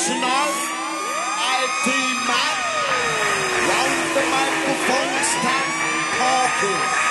International IT man. Round the microphone, start talking.